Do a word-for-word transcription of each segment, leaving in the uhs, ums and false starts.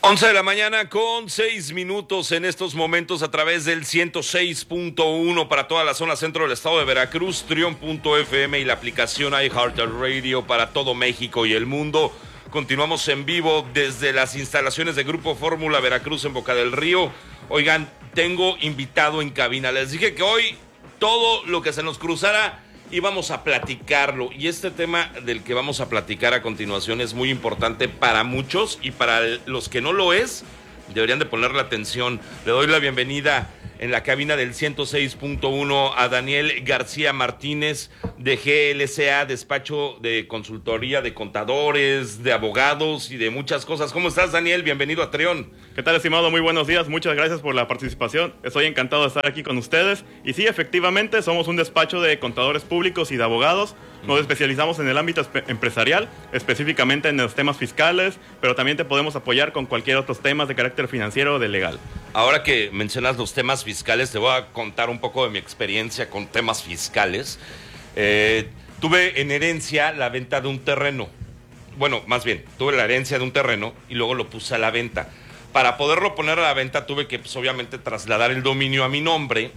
once de la mañana con seis minutos en estos momentos a través del ciento seis punto uno para toda la zona centro del estado de Veracruz, Trión punto F M y la aplicación iHeartRadio para todo México y el mundo. Continuamos en vivo desde las instalaciones de Grupo Fórmula Veracruz en Boca del Río. Oigan, tengo invitado en cabina. Les dije que hoy todo lo que se nos cruzara íbamos a platicarlo, y este tema del que vamos a platicar a continuación es muy importante para muchos, y para los que no lo es, deberían de ponerle atención. Le doy la bienvenida en la cabina del ciento seis punto uno a Daniel García Martínez de G L C A, despacho de consultoría de contadores, de abogados y de muchas cosas. ¿Cómo estás, Daniel? Bienvenido a Trión. ¿Qué tal, estimado? Muy buenos días. Muchas gracias por la participación. Estoy encantado de estar aquí con ustedes. Y sí, efectivamente, somos un despacho de contadores públicos y de abogados. Nos especializamos en el ámbito empresarial, específicamente en los temas fiscales, pero también te podemos apoyar con cualquier otros temas de carácter financiero o de legal. Ahora que mencionas los temas fiscales, te voy a contar un poco de mi experiencia con temas fiscales. Eh, tuve en herencia la venta de un terreno. Bueno, más bien, tuve la herencia de un terreno y luego lo puse a la venta. Para poderlo poner a la venta tuve que, pues, obviamente, trasladar el dominio a mi nombre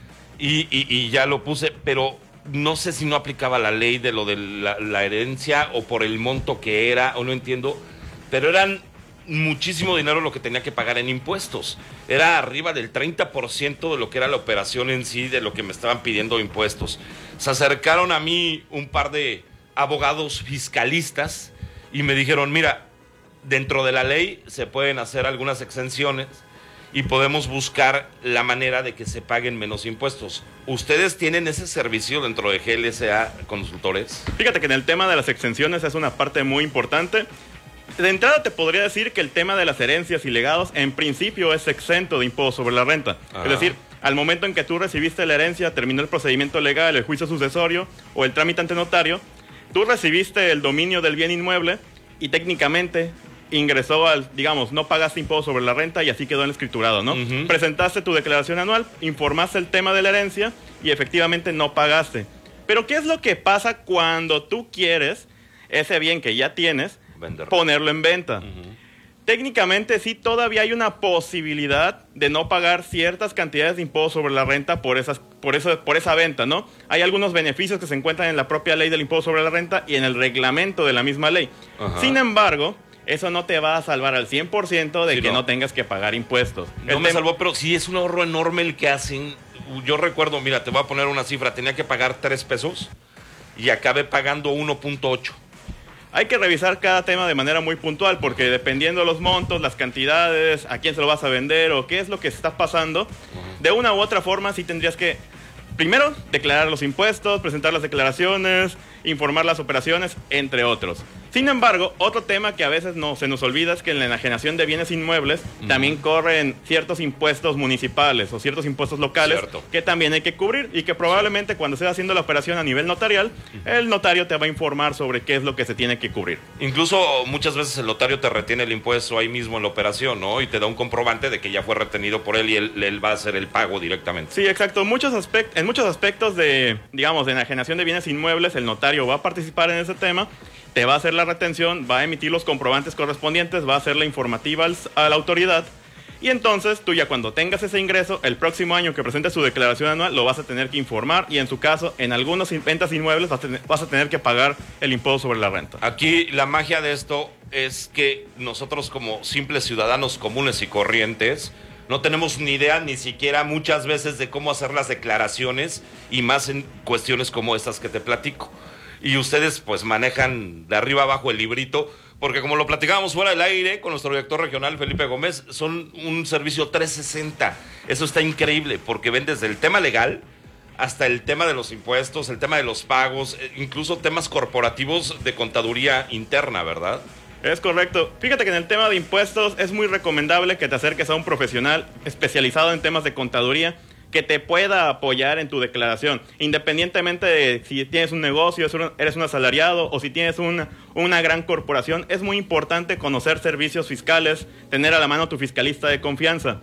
y, y, y ya lo puse, pero no sé si no aplicaba la ley de lo de la, la herencia o por el monto que era, o no entiendo, pero eran muchísimo dinero lo que tenía que pagar en impuestos. Era arriba del treinta por ciento de lo que era la operación en sí, de lo que me estaban pidiendo impuestos. Se acercaron a mí un par de abogados fiscalistas y me dijeron, mira, dentro de la ley se pueden hacer algunas exenciones y podemos buscar la manera de que se paguen menos impuestos. ¿Ustedes tienen ese servicio dentro de G L C A Consultores? Fíjate que en el tema de las exenciones es una parte muy importante. De entrada te podría decir que el tema de las herencias y legados en principio es exento de impuesto sobre la renta. Ah. Es decir, al momento en que tú recibiste la herencia, terminó el procedimiento legal, el juicio sucesorio o el trámite ante notario, tú recibiste el dominio del bien inmueble y técnicamente ingresó al, digamos, no pagaste impuesto sobre la renta y así quedó en escriturado, ¿no? Uh-huh. Presentaste tu declaración anual, informaste el tema de la herencia y efectivamente no pagaste. Pero ¿qué es lo que pasa cuando tú quieres ese bien que ya tienes Vender. ponerlo en venta? Uh-huh. Técnicamente sí todavía hay una posibilidad de no pagar ciertas cantidades de impuesto sobre la renta por esas, por eso, por esa venta, ¿no? Hay algunos beneficios que se encuentran en la propia ley del impuesto sobre la renta y en el reglamento de la misma ley. Uh-huh. Sin embargo, eso no te va a salvar al cien por ciento de sí, que no. no tengas que pagar impuestos. No el me tem- salvó, pero sí es un ahorro enorme el que hacen. Yo recuerdo, mira, te voy a poner una cifra, tenía que pagar tres pesos y acabé pagando uno punto ocho. Hay que revisar cada tema de manera muy puntual, porque dependiendo de los montos, las cantidades, a quién se lo vas a vender o qué es lo que está pasando, uh-huh. de una u otra forma sí tendrías que, primero, declarar los impuestos, presentar las declaraciones, informar las operaciones, entre otros. Sin embargo, otro tema que a veces no se nos olvida es que en la enajenación de bienes inmuebles uh-huh. también corren ciertos impuestos municipales o ciertos impuestos locales Cierto. que también hay que cubrir y que probablemente sí. cuando estés haciendo la operación a nivel notarial, uh-huh. el notario te va a informar sobre qué es lo que se tiene que cubrir. Incluso muchas veces el notario te retiene el impuesto ahí mismo en la operación, ¿no? Y te da un comprobante de que ya fue retenido por él y él, él va a hacer el pago directamente. Sí, exacto. Muchos aspect- en muchos aspectos de, digamos, de enajenación de bienes inmuebles, el notario va a participar en ese tema, te va a hacer la retención, va a emitir los comprobantes correspondientes, va a hacer la informativa al, a la autoridad y entonces tú ya cuando tengas ese ingreso, el próximo año que presentes tu declaración anual, lo vas a tener que informar y en su caso, en algunas ventas inmuebles vas a, tener, vas a tener que pagar el impuesto sobre la renta. Aquí la magia de esto es que nosotros como simples ciudadanos comunes y corrientes no tenemos ni idea ni siquiera muchas veces de cómo hacer las declaraciones y más en cuestiones como estas que te platico. Y ustedes pues manejan de arriba abajo el librito, porque como lo platicábamos fuera del aire con nuestro director regional Felipe Gómez, son un servicio trescientos sesenta. Eso está increíble, porque ven desde el tema legal hasta el tema de los impuestos, el tema de los pagos, incluso temas corporativos de contaduría interna, ¿verdad? Es correcto. Fíjate que en el tema de impuestos es muy recomendable que te acerques a un profesional especializado en temas de contaduría que te pueda apoyar en tu declaración, independientemente de si tienes un negocio, eres un asalariado o si tienes una, una gran corporación. Es muy importante conocer servicios fiscales, tener a la mano tu fiscalista de confianza.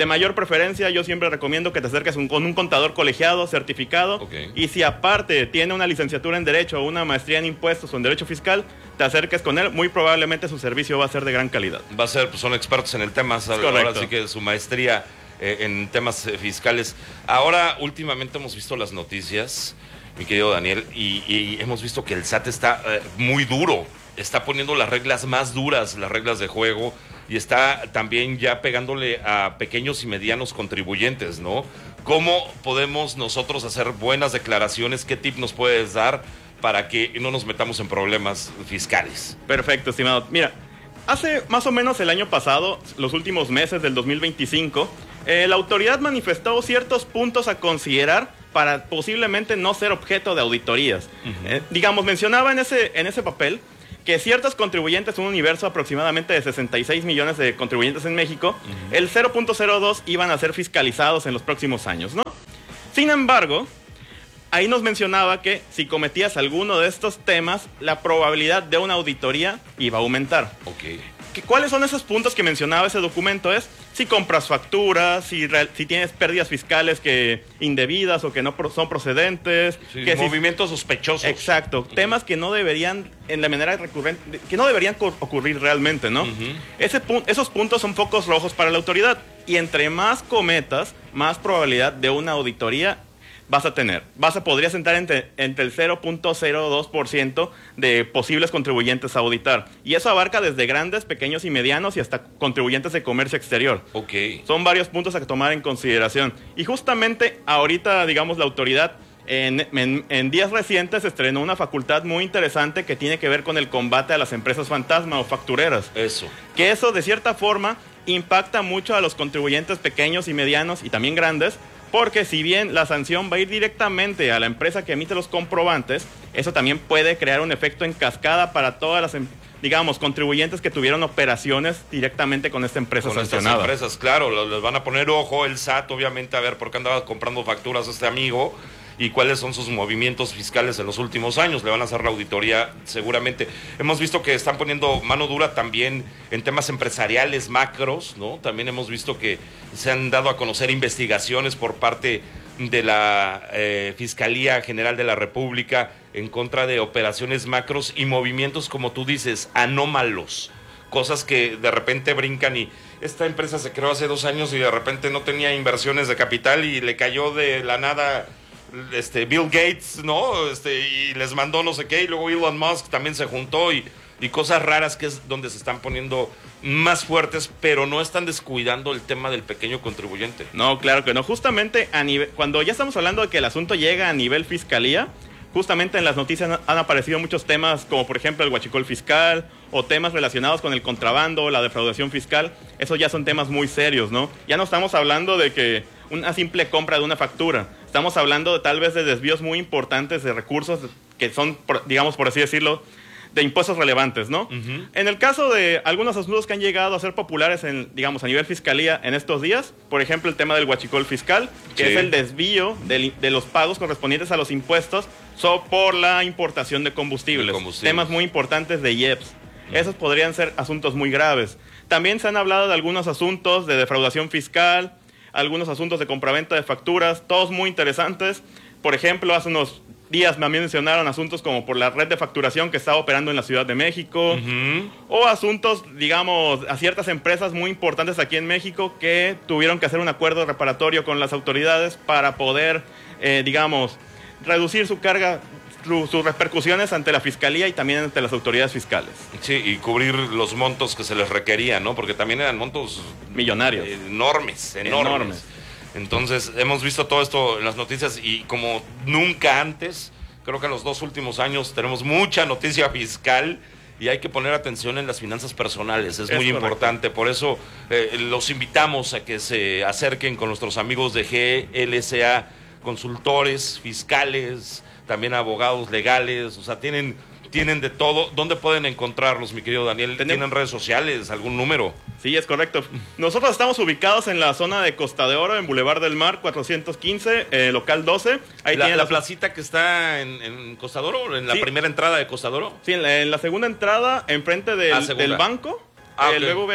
De mayor preferencia, yo siempre recomiendo que te acerques un, con un contador colegiado, certificado, Okay. y si aparte tiene una licenciatura en Derecho o una maestría en Impuestos o en Derecho Fiscal, te acerques con él, muy probablemente su servicio va a ser de gran calidad. Va a ser, pues son expertos en el tema, ¿sabes? Correcto. Ahora sí que su maestría eh, en temas eh, fiscales. Ahora, últimamente hemos visto las noticias, mi querido Daniel, y, y hemos visto que el S A T está eh, muy duro, está poniendo las reglas más duras, las reglas de juego, y está también ya pegándole a pequeños y medianos contribuyentes, ¿no? ¿Cómo podemos nosotros hacer buenas declaraciones? ¿Qué tip nos puedes dar para que no nos metamos en problemas fiscales? Perfecto, estimado. Mira, hace más o menos el año pasado, los últimos meses del dos mil veinticinco, eh, la autoridad manifestó ciertos puntos a considerar para posiblemente no ser objeto de auditorías. Uh-huh. Eh, digamos, mencionaba en ese, en ese papel que ciertos contribuyentes, un universo aproximadamente de sesenta y seis millones de contribuyentes en México, uh-huh. el cero punto cero dos iban a ser fiscalizados en los próximos años, ¿no? Sin embargo, ahí nos mencionaba que si cometías alguno de estos temas, la probabilidad de una auditoría iba a aumentar. Okay. ¿Que ¿Cuáles son esos puntos que mencionaba ese documento? Es si compras facturas, si, re, si tienes pérdidas fiscales que indebidas o que no pro, son procedentes. Sí, que movimientos si, sospechosos. Exacto. Uh-huh. Temas que no deberían, en la manera recurrente, que no deberían ocurrir realmente, ¿no? Uh-huh. Ese, esos puntos son focos rojos para la autoridad. Y entre más cometas, más probabilidad de una auditoría vas a tener. Vas a, podrías entrar entre, entre el cero punto cero dos por ciento de posibles contribuyentes a auditar. Y eso abarca desde grandes, pequeños y medianos y hasta contribuyentes de comercio exterior. Ok. Son varios puntos a tomar en consideración. Y justamente ahorita, digamos, la autoridad en, en, en días recientes estrenó una facultad muy interesante que tiene que ver con el combate a las empresas fantasma o factureras. Eso. Que eso, de cierta forma, impacta mucho a los contribuyentes pequeños y medianos y también grandes, porque si bien la sanción va a ir directamente a la empresa que emite los comprobantes, eso también puede crear un efecto en cascada para todas las, digamos, contribuyentes que tuvieron operaciones directamente con esta empresa con sancionada. Con estas empresas, claro, les van a poner ojo el S A T, obviamente, a ver por qué andaba comprando facturas a este amigo y cuáles son sus movimientos fiscales en los últimos años. Le van a hacer la auditoría seguramente. Hemos visto que están poniendo mano dura también en temas empresariales macros, ¿no? También hemos visto que se han dado a conocer investigaciones por parte de la eh, Fiscalía General de la República en contra de operaciones macros y movimientos, como tú dices, anómalos. Cosas que de repente brincan y esta empresa se creó hace dos años y de repente no tenía inversiones de capital y le cayó de la nada este Bill Gates, ¿no? Este, y les mandó no sé qué, y luego Elon Musk también se juntó y, y cosas raras, que es donde se están poniendo más fuertes, pero no están descuidando el tema del pequeño contribuyente. No, claro que no. Justamente a nivel, cuando ya estamos hablando de que el asunto llega a nivel fiscalía, justamente en las noticias han aparecido muchos temas como por ejemplo el huachicol fiscal o temas relacionados con el contrabando, la defraudación fiscal. Esos ya son temas muy serios, ¿no? Ya no estamos hablando de que una simple compra de una factura. Estamos hablando de, tal vez de desvíos muy importantes de recursos que son, digamos, por así decirlo, de impuestos relevantes, ¿no? Uh-huh. En el caso de algunos asuntos que han llegado a ser populares, en, digamos, a nivel fiscalía en estos días, por ejemplo, el tema del huachicol fiscal, que sí. es el desvío de, de los pagos correspondientes a los impuestos so, por la importación de combustibles. de combustibles. Temas muy importantes de I E P S. Uh-huh. Esos podrían ser asuntos muy graves. También se han hablado de algunos asuntos de defraudación fiscal, algunos asuntos de compraventa de facturas, todos muy interesantes. Por ejemplo, hace unos días me mencionaron asuntos como por la red de facturación que estaba operando en la Ciudad de México, uh-huh. o asuntos, digamos, a ciertas empresas muy importantes aquí en México que tuvieron que hacer un acuerdo reparatorio con las autoridades para poder, eh, digamos, reducir su carga, su, sus repercusiones ante la Fiscalía y también ante las autoridades fiscales. Sí, y cubrir los montos que se les requerían, ¿no? Porque también eran montos millonarios. Eh, enormes, enormes. enormes. Entonces, hemos visto todo esto en las noticias y como nunca antes, creo que en los dos últimos años tenemos mucha noticia fiscal y hay que poner atención en las finanzas personales, es, es muy correcto. Importante. Por eso eh, los invitamos a que se acerquen con nuestros amigos de G L C A, consultores fiscales, también abogados legales, o sea, tienen... Tienen de todo. ¿Dónde pueden encontrarlos, mi querido Daniel? ¿Tienen redes sociales? ¿Algún número? Sí, es correcto. Nosotros estamos ubicados en la zona de Costa de Oro, en Boulevard del Mar, cuatrocientos quince, eh, local doce. Ahí ¿La, la placita que está en, en Costa de Oro? ¿En la sí. primera entrada de Costa de Oro? Sí, en la, en la segunda entrada, enfrente del, ah, del banco, ah, el okay. B B V A.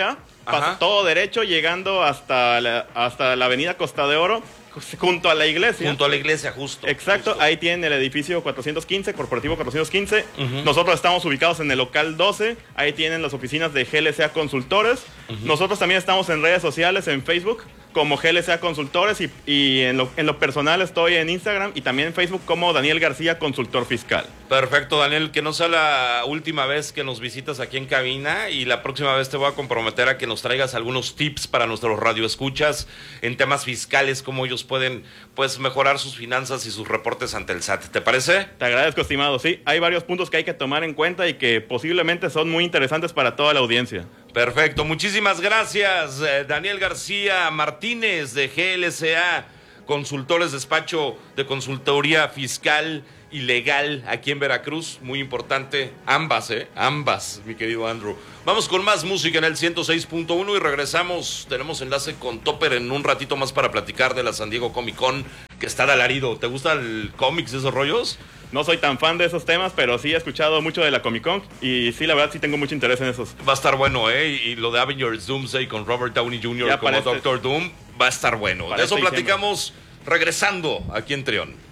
pasa todo derecho, llegando hasta la, hasta la avenida Costa de Oro, junto a la iglesia. Junto a la iglesia, justo. Exacto, justo. Ahí tienen el edificio cuatrocientos quince, corporativo cuatrocientos quince. Uh-huh. Nosotros estamos ubicados en el local doce, ahí tienen las oficinas de G L C A Consultores. Uh-huh. Nosotros también estamos en redes sociales, en Facebook, como G L C A Consultores, y, y en, lo, en lo personal estoy en Instagram y también en Facebook como Daniel García, Consultor Fiscal. Perfecto, Daniel, que no sea la última vez que nos visitas aquí en cabina, y la próxima vez te voy a comprometer a que nos traigas algunos tips para nuestros radioescuchas en temas fiscales, cómo ellos pueden pues mejorar sus finanzas y sus reportes ante el S A T. ¿Te parece? Te agradezco, estimado. Sí, hay varios puntos que hay que tomar en cuenta y que posiblemente son muy interesantes para toda la audiencia. Perfecto, muchísimas gracias, eh, Daniel García Martínez de G L C A Consultores, despacho de consultoría fiscal y legal aquí en Veracruz, muy importante, ambas, eh, ambas, mi querido Andrew. Vamos con más música en el ciento seis punto uno y regresamos, tenemos enlace con Topper en un ratito más para platicar de la San Diego Comic Con, que está de alarido. ¿Te gustan el cómics de esos rollos? No soy tan fan de esos temas, pero sí he escuchado mucho de la Comic Con y sí, la verdad, sí tengo mucho interés en esos. Va a estar bueno, ¿eh? Y lo de Avengers Doomsday con Robert Downey junior Ya como Doctor Doom va a estar bueno. De eso platicamos regresando aquí en Trión.